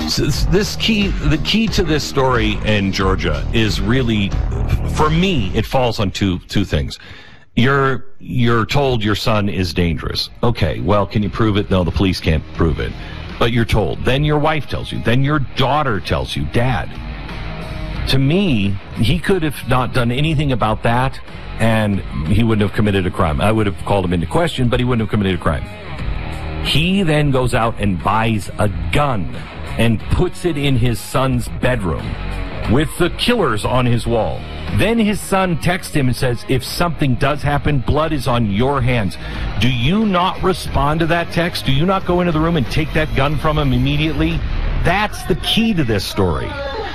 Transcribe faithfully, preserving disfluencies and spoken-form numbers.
So this, this key, the key to this story in Georgia is really, for me, it falls on two two things. You're you're told your son is dangerous. Okay, well, can you prove it? No, the police can't prove it. But you're told. Then your wife tells you. Then your daughter tells you. Dad. To me, he could have not done anything about that, and he wouldn't have committed a crime. I would have called him into question, but he wouldn't have committed a crime. He then goes out and buys a gun and puts it in his son's bedroom with the killers on his wall. Then his son texts him and says, if something does happen, blood is on your hands. Do you not respond to that text? Do you not go into the room and take that gun from him immediately? That's the key to this story.